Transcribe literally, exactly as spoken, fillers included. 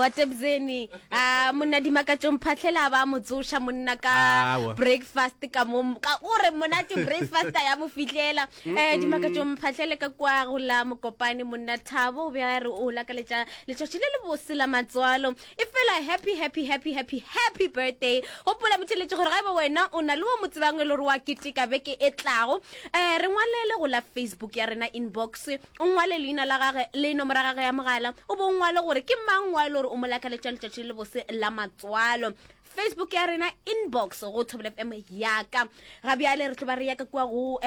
wa Tebzeni ah monna di makatso mphatlhela ba motsosha monna ka breakfast ka mo ka ore monate breakfast ya mo fitlela eh di makatso mphatlhele ka kwa go la mokopane monna Thabo be a re o la ka letsa letšatši le le bosela matswalo e fela happy happy happy happy happy birthday hopola motheletse gore ga ba wena o na le o motsebang le re wa kitika beke e tlago eh re ngwalele go la Facebook ya rena inbox o ngwale leina la gage le nomoro ya gage ya mogala o bo ngwale gore ke mang wa le gore o molaka le tšatši le bose la matswalo Facebook ya rena inbox go Thobela F M yaka ga bjale re tlo ba re yaka kwa go